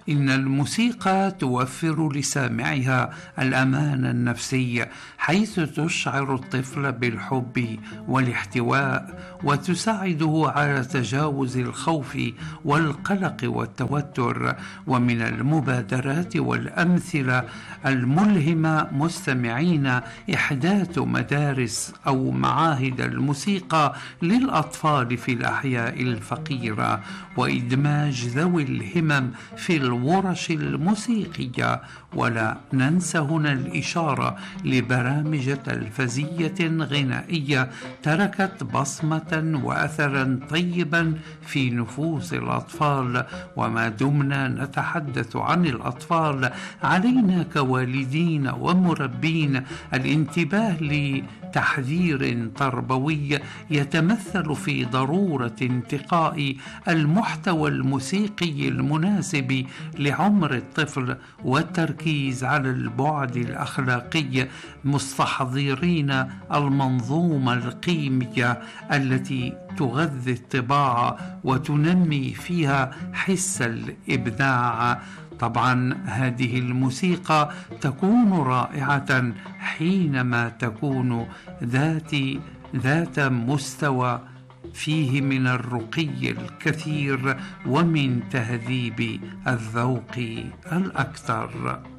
إن الموسيقى توفر لسامعها الأمان النفسي، حيث تشعر الطفل بالحب والاحتواء، وتساعده على تجاوز الخوف والقلق والتوتر. ومن المبادرات والأمثلة الملهمة مستمعين إحداث مدارس أو معاهد الموسيقى للأطفال في الأحياء الفقيرة، وإدماج ذوي الهمم في الورش الموسيقية. ولا ننسى هنا الإشارة لبرامج تلفزية غنائية تركت بصمة وأثرا طيبا في نفوس الأطفال. وما دمنا نتحدث عن الأطفال، علينا كوالدين ومربين الانتباه لتحذير تربوي يتمثل في ضرورة انتقاء المحتوى الموسيقي المناسب لعمر الطفل، والتركيز على البعد الأخلاقي، مستحضرين المنظومة القيمية التي تغذي الطباع وتنمي فيها حس الإبداع. طبعا هذه الموسيقى تكون رائعة حينما تكون ذات مستوى فيه من الرقي الكثير ومن تهذيب الذوق الأكثر.